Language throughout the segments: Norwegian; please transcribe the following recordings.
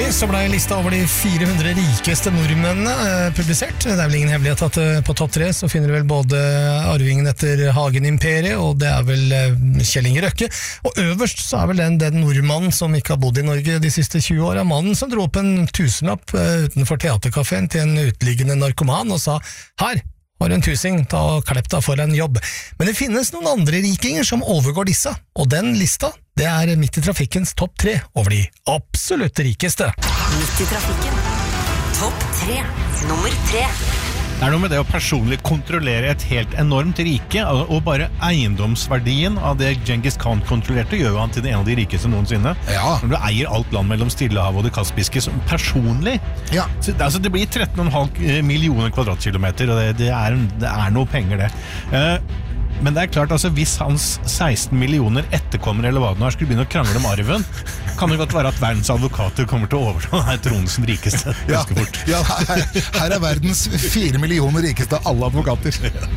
Nylig så ble lista over de 400 rikeste nordmennene publisert. Det vel ingen hemmelighet at på topp 3 så finner du vel både arvingen etter Hagen-imperiet, og det vel Kjell Inge Røkke. Og øverst så vel den nordmannen som ikke har bodd i Norge de siste 20 årene, mannen som dro opp en tusenlapp utenfor teaterkaféen til en uteliggende narkoman og sa «Her har en tusing, ta og klepp deg for en jobb». Men det finnes noen andre rikinger som overgår disse, og den lista det Midt i trafikkens topp 3 over de absolutt rikeste. Midt i trafikken. Topp 3. Nummer 3. Det noe med det å personlig kontrollere et helt enormt rike, og bare eiendomsverdien av det Genghis Khan kontrollerte gjør jo han til en av de rikeste noensinne. Ja. Når du eier alt land mellom Stillehavet og det Kaspiske som personlig. Ja. Så, altså, det blir 13,5 millioner kvadratkilometer, og det noe penger det. Men det klart, altså, hvis hans 16 millioner etterkommere eller hva det nå skulle begynne å krangle om arven, kan det godt være at verdens advokater kommer til å overta denne tronen som rikeste ganske fort. Ja, her verdens 4 millioner rikeste av alle advokater.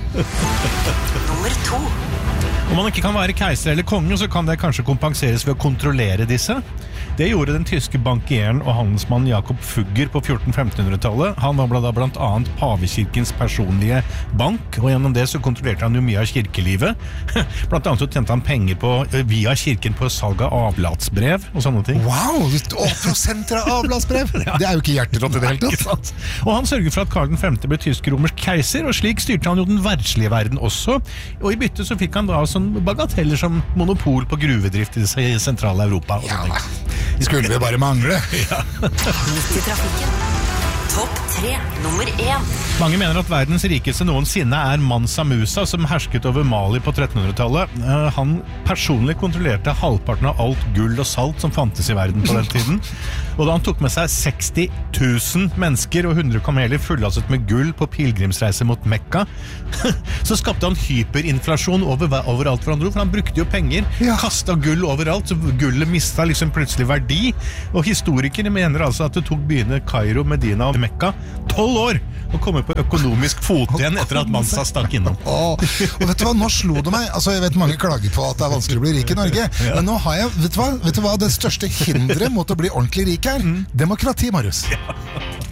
Nummer 2. Om man ikke kan være keiser eller konge, så kan det kanskje kompenseres ved å kontrollere disse. Det gjorde den tyske bankieren og handelsmannen Jakob Fugger på 1400-1500-tallet. Han var blant annet pavekirkens personlige bank, og gjennom det så kontrollerte han jo mye av kirkelivet. Blant annet så tjente han penger via kirken på salg av avlatsbrev og sånne ting. Wow, 8% av avlatsbrev! Ja. Det jo ikke hjerterått i det hele tatt. Og han sørget for at Karl V ble tysk-romersk keiser, og slik styrte han jo den verdslige verden også. Og i bytte så fikk han da sånn bagateller som monopol på gruvedrift i det sentrale Europa. Og ja, skulle vi bare mangle. Ja. Midt i trafikken. Topp 3. Nummer 1. Mange mener at verdens rikeste noensinne Mansa Musa, som hersket over Mali på 1300-tallet. Han personlig kontrollerte halvparten av alt gull og salt som fantes i verden på den tiden. Og da han tok med seg 60 000 mennesker og 100 kameler fullastet med gull på pilgrimsreise mot Mekka, så skapte han hyperinflasjon overalt hvor han dro, for han brukte jo penger, kastet gull overalt, så gullet mistet liksom plutselig verdi. Og historikere mener altså at det tok byene Kairo, Medina og Mekka 12 år å komme på økonomisk fot igjen etter at Mansa stakk innom. Og vet du hva, nå slo det meg. Altså, jeg vet mange klager på at det vanskelig å bli rik i Norge, men nå har jeg, vet du hva det største hindret mot å bli ordentlig rik her? Demokrati, Marius.